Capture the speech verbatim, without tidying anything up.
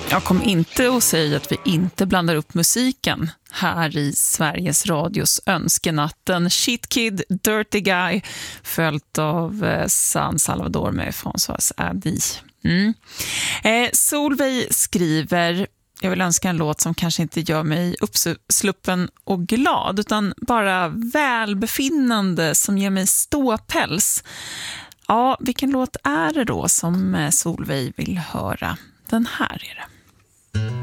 Jag kom inte att säga att vi inte blandar upp musiken här i Sveriges Radios önskenatten. Shit Kid, Dirty Guy, följt av eh, San Salvador med François Hardy. Mm. Eh, Solveig skriver: jag vill önska en låt som kanske inte gör mig uppsluppen och glad, utan bara välbefinnande, som ger mig ståpäls. Ja, vilken låt är det då som Solveig vill höra? Den här är det.